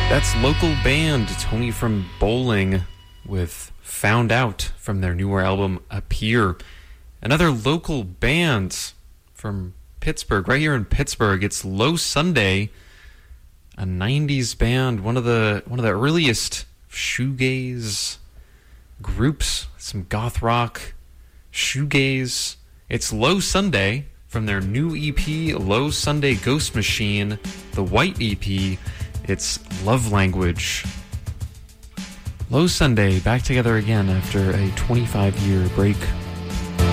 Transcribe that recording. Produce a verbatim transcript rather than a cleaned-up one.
That's local band Tony from Bowling with Found Out from their newer album Appear. Another local band from Pittsburgh, right here in Pittsburgh, it's Low Sunday, a nineties band, one of the one of the earliest shoegaze groups, some goth rock, shoegaze. It's Low Sunday from their new E P, Low Sunday Ghost Machine, the white E P. It's Love Language. Low Sunday back together again after a twenty-five year break.